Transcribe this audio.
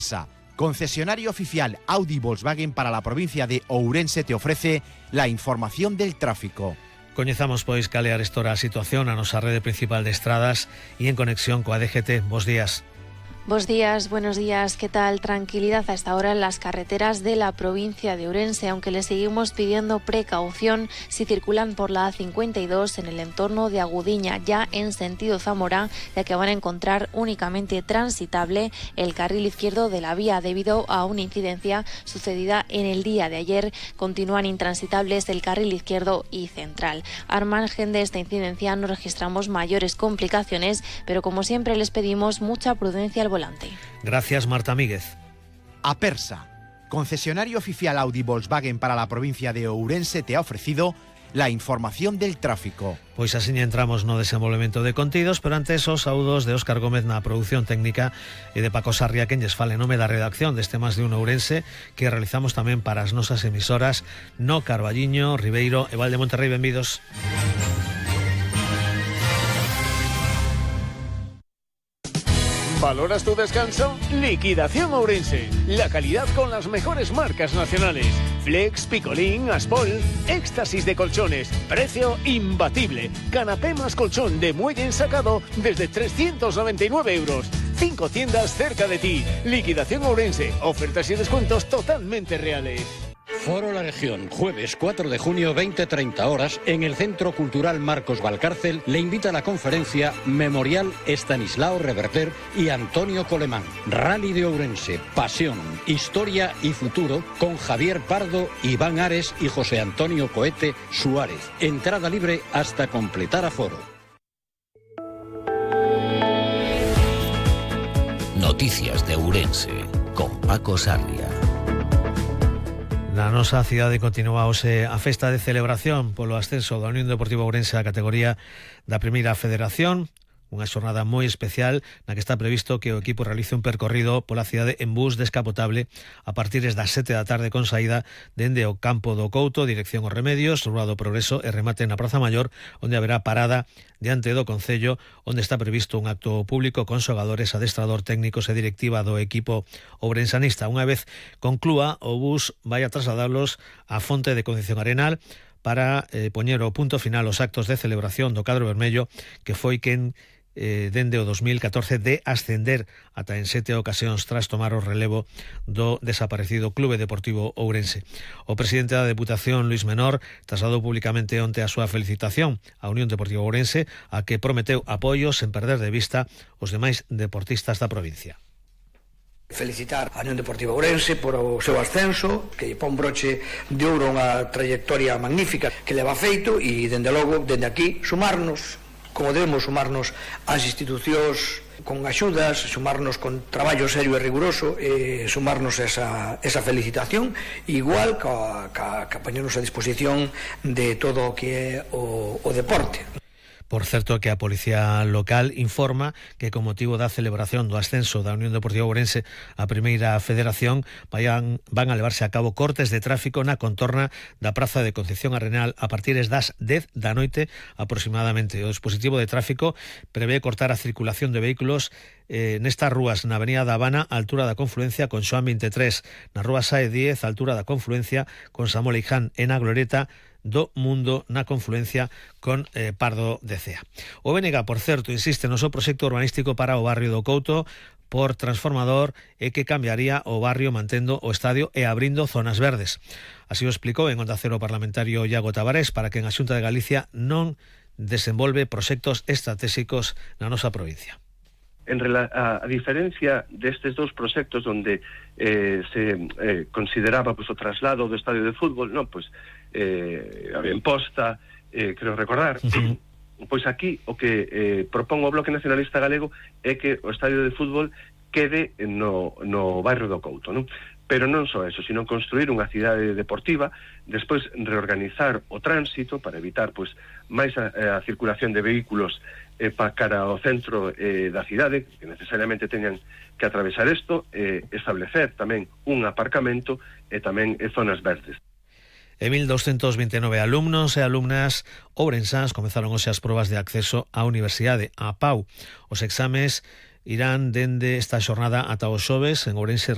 APERSA, concesionario oficial Audi Volkswagen para la provincia de Ourense, te ofrece la información del tráfico. Coñezamos, pois, cal é a situación a nosa rede principal de estradas e en conexión coa DGT. Bos días. Buenos días, ¿qué tal? Tranquilidad a esta hora en las carreteras de la provincia de Ourense, aunque les seguimos pidiendo precaución si circulan por la A52 en el entorno de Agudiña, ya en sentido Zamora, ya que van a encontrar únicamente transitable el carril izquierdo de la vía debido a una incidencia sucedida en el día de ayer. Continúan intransitables el carril izquierdo y central. Al margen de esta incidencia no registramos mayores complicaciones, pero como siempre les pedimos mucha prudencia al volante. Gracias, Marta Míguez. APERSA, concesionario oficial Audi Volkswagen para la provincia de Ourense, te ha ofrecido la información del tráfico. Pois así entramos no desenvolvemento de contidos, pero antes os saúdos de Óscar Gómez na produción técnica e de Paco Sarria, quen lles fale en nome da redacción deste Más de un Ourense, que realizamos tamén para as nosas emisoras no Carballiño, Ribeiro e Val de Monterrey. Benvidos. ¿Valoras tu descanso? Liquidación Ourense. La calidad con las mejores marcas nacionales. Flex, Picolín, Aspol, éxtasis de colchones. Precio imbatible. Canapé más colchón de muelle ensacado desde 399 euros. 5 tiendas cerca de ti. Liquidación Ourense. Ofertas y descuentos totalmente reales. Foro La Legión, jueves 4 de junio, 20-30 horas, en el Centro Cultural Marcos Valcárcel, le invita a la conferencia Memorial Estanislao Reverter y Antonio Colemán. Rally de Ourense, pasión, historia y futuro, con Javier Pardo, Iván Ares y José Antonio Cohete Suárez. Entrada libre hasta completar aforo. Noticias de Ourense, con Paco Sarria. Na nosa cidade continúa hoxe a festa de celebración polo ascenso da Unión Deportiva Ourense á categoría da Primeira Federación. Unha xornada moi especial na que está previsto que o equipo realice un percorrido pola cidade en bus descapotable a partir das 7 da tarde con saída dende o campo do Couto, dirección aos Remedios, Rúa do Progreso e remate na Praza Maior, onde haberá parada diante do Concello, onde está previsto un acto público con xogadores, adestrador, técnicos e directiva do equipo ourensanista. Unha vez conclúa, o bus vai a trasladarlos á Fonte de Concepción Arenal para poñer o punto final aos actos de celebración do cadro vermello, que foi quen dende o 2014 de ascender ata en 7 ocasións tras tomar o relevo do desaparecido Clube Deportivo Ourense. O presidente da Deputación, Luís Menor, trasladou públicamente onte a súa felicitación á Unión Deportiva Ourense, a que prometeu apoio sen perder de vista os demais deportistas da provincia. Felicitar a Unión Deportiva Ourense por o seu ascenso, que pon broche de ouro unha trayectoria magnífica que leva feito, e dende logo, dende aquí, sumarnos, como debemos sumarnos ás institucións con axudas, sumarnos con traballo serio e riguroso, sumarnos esa felicitación, igual que poñernos a disposición de todo o que é o deporte. Por certo, que a Policía Local informa que con motivo da celebración do ascenso da Unión Deportiva Ourense á Primeira Federación van a levarse a cabo cortes de tráfico na contorna da Praza de Concepción Arenal a partir das 10 da noite aproximadamente. O dispositivo de tráfico prevé cortar a circulación de vehículos nestas rúas: na Avenida da Habana, a altura da confluencia con Xoán 23, na Rúa Sae 10, a altura da confluencia con Samuel Iján, e na Glorieta do Mundo, na confluencia con Pardo de Cea. O BNG, por certo, insiste no seu proxecto urbanístico para o barrio do Couto por transformador e que cambiaría o barrio mantendo o estadio e abrindo zonas verdes. Así o explicou en Onda Cero o parlamentario Iago Tavares, para que a Xunta de Galicia non desenvolve proxectos estratégicos na nosa provincia. A diferencia destes dous proxectos onde se consideraba o traslado do estadio de fútbol, había imposta, creo recordar, pois aquí o que propón o Bloque Nacionalista Galego é que o estadio de fútbol quede no bairro do Couto, non? Pero non só eso, sino construir unha cidade deportiva, despois reorganizar o tránsito para evitar máis a circulación de vehículos para cara ao centro da cidade, que necesariamente teñan que atravesar isto, establecer tamén un aparcamento e tamén zonas verdes. 1.229 alumnos e alumnas ourensás comezaron hoxe as probas de acceso á Universidade, a PAU. Os exames irán dende esta xornada ata o xoves en Ourense.